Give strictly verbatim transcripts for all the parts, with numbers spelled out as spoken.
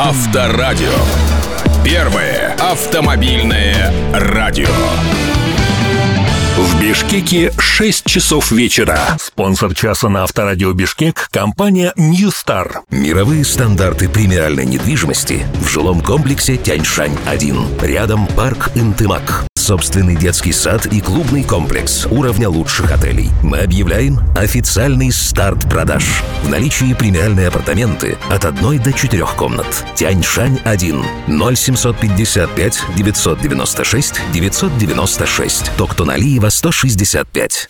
Авторадио. Первое автомобильное радио. В Бишкеке шесть часов вечера. Спонсор часа на Авторадио Бишкек — компания New Star. Мировые стандарты премиальной недвижимости в жилом комплексе Тяньшань один. Рядом парк Интымак. Собственный детский сад и клубный комплекс уровня лучших отелей. Мы объявляем официальный старт продаж. В наличии премиальные апартаменты от одной до четырех комнат. Тяньшань один. ноль семьсот пятьдесят пять девятьсот девяносто шесть девятьсот девяносто шесть. Токтоналиева сто шестьдесят пять.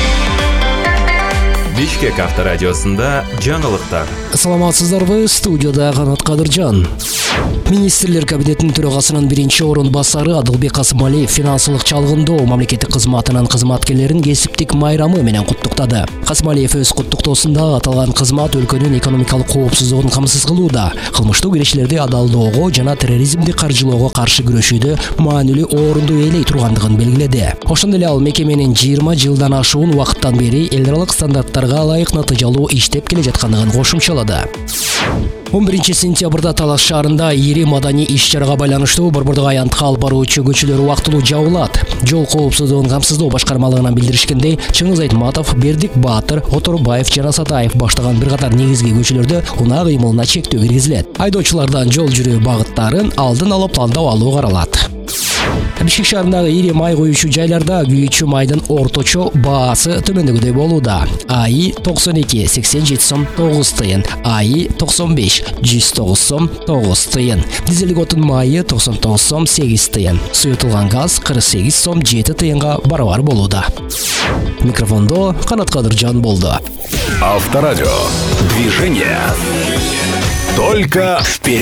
Бишкек авторадиосында жаңылыктар. Саламатсыздарбы, студияда Канат Кадыржан. Министрлер кабинетинин төрагасынын биринчи орун басары Адылбек Касымалиев финансылык чалгындоо мамлекеттик кызматынын кызматкерлерин кесиптик майрамы менен куттуктады. Касымалиев өз куттуктоосунда аталган кызмат өлкөнүн экономикалык коопсуздугун камсыз кылууда, кылмыштуу кирешилерди адалдоого жана терроризмди каржылоого каршы күрөшүүдө маанилүү орунду ээлей тургандыгын белгиледи. Ошондой эле ал мекеменин жыйырма жылдан ашуун убакыттан бери эл аралык стандарттарга ылайык натыйжалуу иштеп келе жаткандыгын кошумчалады. он биринчи сентябрда Талас шаарында ири маданий иш-чарага байланыштуу борбордук аянтка алып баруучу көчөлөр убактылуу жабылат. Жол коопсуздугун камсыздоо башкармалыгынан билдиришкендей, Чыңгыз Айтматов, Бердик Баатыр, Оторбаев жана Сатаев баштаган бир катар негизги көчөлөрдө унаа кыймылына чектөө киргизилет. Айдоочулардан жол жүрүү багыттарын алдын алып пландап алуу каралат. Бишкек шаарындагы ири май коюучу жайларда күйүүчү майдын орточо баасы төмөндөгүдөй болууда. АИ токсон эки сексен жети сом тогуз тыйын, АИ токсон беш жүз тогуз сом тогуз тыйын, дизелдик отун майы токсон тогуз сом сегиз тыйын, суютулган газ кырк сегиз сом жети тыйынга барабар болууда. Микрофондо Канат Кадыржан болду. Авторадио. Движение. Только вперед.